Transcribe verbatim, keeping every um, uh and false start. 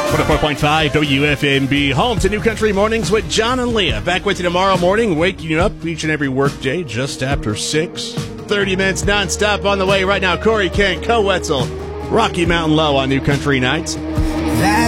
one oh four point five W F M B, home to New Country Mornings with John and Leah. Back with you tomorrow morning, waking you up each and every workday just after six. thirty minutes nonstop on the way right now. Corey Kent, Co Wetzel, Rocky Mountain Low on New Country Nights.